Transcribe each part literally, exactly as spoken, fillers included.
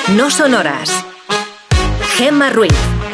No Sonoras. Gemma Ruiz.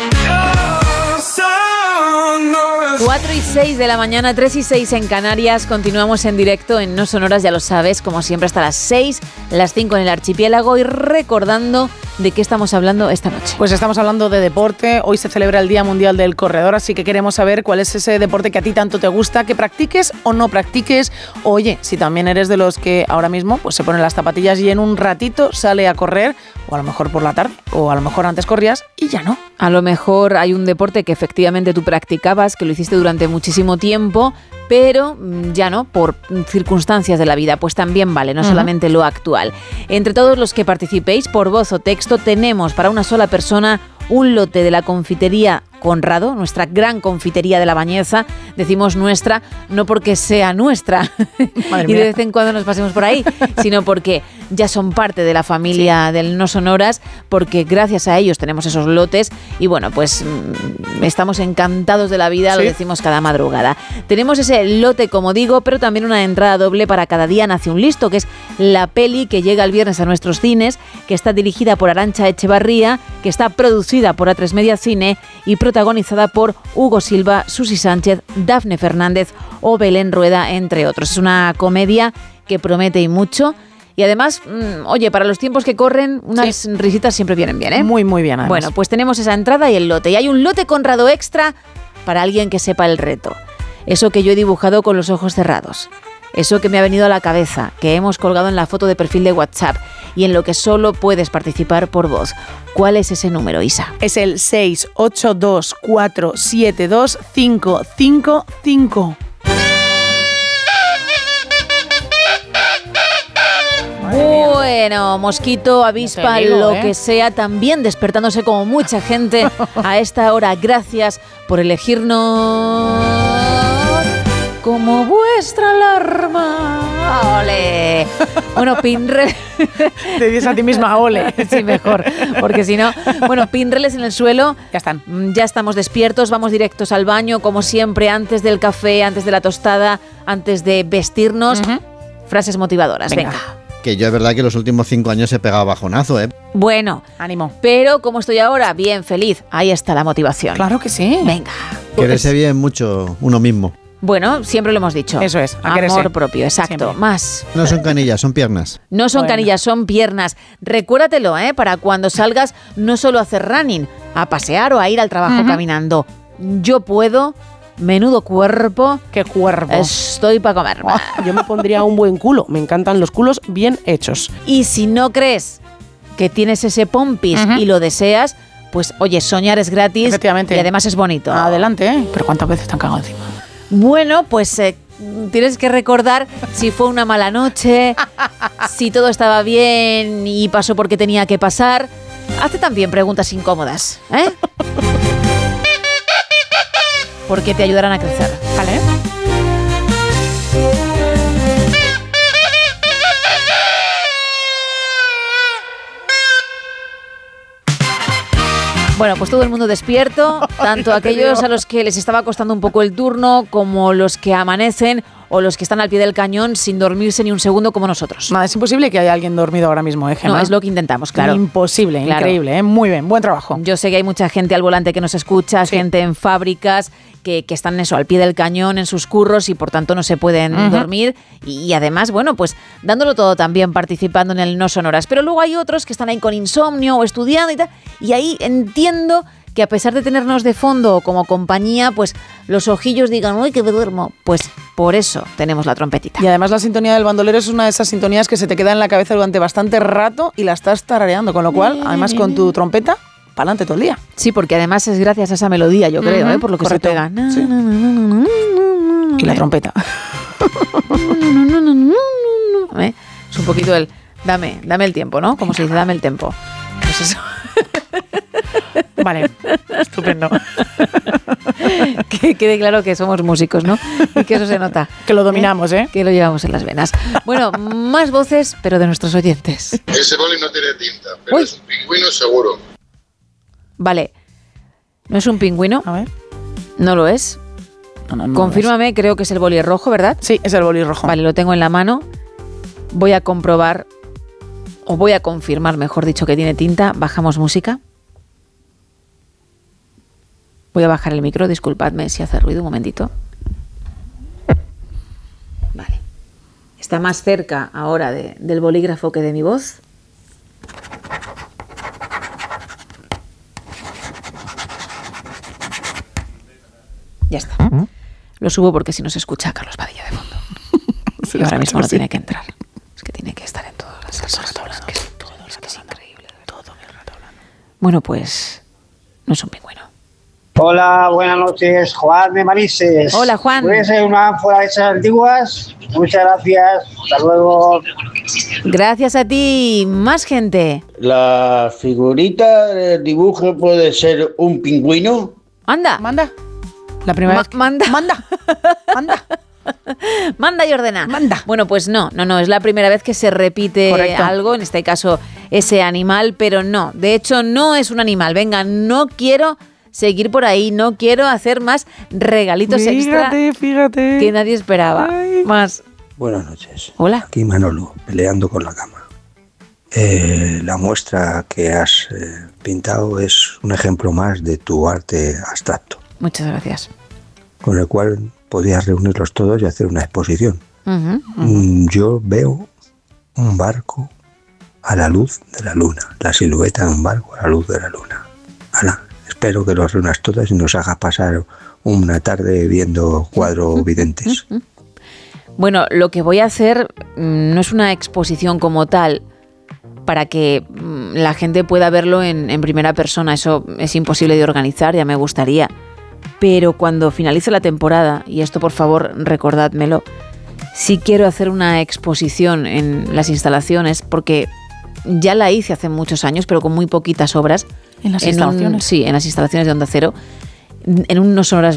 cuatro y seis de la mañana, tres y seis en Canarias. Continuamos en directo en No Sonoras, ya lo sabes, como siempre hasta las seis, las cinco en el archipiélago, y recordando de qué estamos hablando esta noche. Pues estamos hablando de deporte. Hoy se celebra el Día Mundial del Corredor, así que queremos saber cuál es ese deporte que a ti tanto te gusta, que practiques o no practiques. Oye, si también eres de los que ahora mismo pues se ponen las zapatillas y en un ratito sale a correr, o a lo mejor por la tarde, o a lo mejor antes corrías y ya no. A lo mejor hay un deporte que efectivamente tú practicabas, que lo hiciste durante muchísimo tiempo, pero ya no, por circunstancias de la vida, pues también vale, no uh-huh. solamente lo actual. Entre todos los que participéis, por voz o texto, tenemos para una sola persona un lote de la confitería Conrado, nuestra gran confitería de La Bañeza. Decimos nuestra, no porque sea nuestra y de vez en cuando nos pasemos por ahí, sino porque ya son parte de la familia sí. del No Sonoras, porque gracias a ellos tenemos esos lotes y bueno, pues mmm, estamos encantados de la vida, sí. lo decimos cada madrugada. Tenemos ese lote, como digo, pero también una entrada doble para Cada día nace un listo, que es la peli que llega el viernes a nuestros cines, que está dirigida por Arantxa Echevarría, que está producida por A tres Media Cine y protagonizada por Hugo Silva, Susi Sánchez, Dafne Fernández o Belén Rueda, entre otros. Es una comedia que promete y mucho. Y además, mmm, oye, para los tiempos que corren, unas sí. risitas siempre vienen bien, ¿eh? Muy, muy bien, además. Bueno, pues tenemos esa entrada y el lote. Y hay un lote Conrado extra para alguien que sepa el reto. Eso que yo he dibujado con los ojos cerrados. Eso que me ha venido a la cabeza, que hemos colgado en la foto de perfil de WhatsApp y en lo que solo puedes participar por voz. ¿Cuál es ese número, Isa? Es el seis ocho dos cuatro siete dos cinco cinco cinco. Bueno, mosquito, avispa, digo, lo ¿eh? que sea, también despertándose como mucha gente a esta hora. Gracias por elegirnos como vuestra alarma. ¡Ole! Bueno, pinre... Te dices a ti misma, ole. Sí, mejor, porque si no... Bueno, pinreles en el suelo. Ya están. Ya estamos despiertos, vamos directos al baño, como siempre, antes del café, antes de la tostada, antes de vestirnos. Uh-huh. Frases motivadoras, venga. venga. Que yo es verdad que los últimos cinco años he pegado bajonazo, ¿eh? Bueno, ánimo. Pero ¿cómo estoy ahora? Bien, feliz. Ahí está la motivación. Claro que sí. Venga. Quererse bien mucho uno mismo. Bueno, siempre lo hemos dicho. Eso es, a amor quererse. propio, exacto. Siempre. Más. No son canillas, son piernas. No son bueno. canillas, son piernas. Recuérdatelo, ¿eh? Para cuando salgas, no solo a hacer running, a pasear o a ir al trabajo uh-huh. caminando. Yo puedo, menudo cuerpo. ¡Qué cuerpo! Estoy para comer. Oh, yo me pondría un buen culo. Me encantan los culos bien hechos. Y si no crees que tienes ese pompis uh-huh. y lo deseas, pues oye, soñar es gratis. Efectivamente. Y además es bonito. Adelante, ¿eh? Pero ¿cuántas veces te han cagado encima? Bueno, pues eh, tienes que recordar si fue una mala noche, si todo estaba bien y pasó porque tenía que pasar. Hazte también preguntas incómodas, ¿eh? Porque te ayudarán a crecer. ¿Vale? Bueno, pues todo el mundo despierto, tanto aquellos a los que les estaba costando un poco el turno, como los que amanecen o los que están al pie del cañón sin dormirse ni un segundo como nosotros. Nada, es imposible que haya alguien dormido ahora mismo, ¿eh, Gemma? No, es lo que intentamos, claro. Imposible, claro. Increíble, ¿eh? Muy bien, buen trabajo. Yo sé que hay mucha gente al volante que nos escucha, sí. gente en fábricas que, que están eso, al pie del cañón en sus curros y por tanto no se pueden uh-huh. dormir y, y además, bueno, pues dándolo todo también, participando en el No Sonoras. Pero luego hay otros que están ahí con insomnio o estudiando y tal, y ahí entiendo que a pesar de tenernos de fondo como compañía, pues los ojillos digan, uy, que me duermo. Pues por eso tenemos la trompetita. Y además la sintonía del bandolero es una de esas sintonías que se te queda en la cabeza durante bastante rato y la estás tarareando, con lo cual, además con tu trompeta, para adelante todo el día. Sí, porque además es gracias a esa melodía, yo creo, uh-huh. ¿eh? Por lo que Correcto. Se pega. Sí. Y la trompeta. ¿Eh? Es un poquito el, dame, dame el tiempo, ¿no? Como se dice, dame el tiempo. Pues eso. Vale, estupendo. Que quede claro que somos músicos, ¿no? Y que eso se nota. Que lo dominamos, ¿eh? Que lo llevamos en las venas. Bueno, más voces, pero de nuestros oyentes. Ese boli no tiene tinta, pero Uy. es un pingüino seguro. Vale. ¿No es un pingüino? A ver. ¿No lo es? No, no, no. Confírmame, es. creo que es el boli rojo, ¿verdad? Sí, es el boli rojo. Vale, lo tengo en la mano. Voy a comprobar o voy a confirmar, mejor dicho, que tiene tinta. Bajamos música. Voy a bajar el micro, disculpadme si hace ruido, un momentito. Vale. Está más cerca ahora de, del bolígrafo que de mi voz. Ya está. Lo subo porque si no se escucha a Carlos Padilla de fondo. Se Y ahora mismo no sí. tiene que entrar. Es que tiene que estar en todas las cosas. Es que es, es que es increíble. Todo el rato hablando. Bueno, pues no es un pingüino. Hola, buenas noches, Juan de Manises. Hola, Juan. Puede ser una ánfora de esas antiguas. Muchas gracias. Hasta luego. Gracias a ti. Más gente. La figurita del dibujo puede ser un pingüino. Anda. Manda. La primera Ma- vez que- manda. Manda. Manda. Manda y ordena. Manda. Bueno, pues no, no, no, es la primera vez que se repite Correcto. algo, en este caso ese animal, pero no, de hecho no es un animal. Venga, no quiero seguir por ahí, no quiero hacer más regalitos extra Fíjate, fíjate. que nadie esperaba. Ay. Más. Buenas noches. Hola. Aquí Manolo, peleando con la cama. Eh, la muestra que has eh, pintado es un ejemplo más de tu arte abstracto, Muchas gracias. con el cual podías reunirlos todos y hacer una exposición. Ujú. Mm, Yo veo un barco a la luz de la luna, la silueta de un barco a la luz de la luna. Ala, espero que los reúnas todas y nos hagas pasar una tarde viendo cuadros videntes. Bueno, lo que voy a hacer mm, no es una exposición como tal para que mm, la gente pueda verlo en, en primera persona. Eso es imposible de organizar, ya me gustaría. Pero cuando finalice la temporada, y esto por favor recordádmelo, sí quiero hacer una exposición en las instalaciones, porque ya la hice hace muchos años, pero con muy poquitas obras. ¿En las un- instalaciones? sí, en las instalaciones de Onda Cero, en unos horas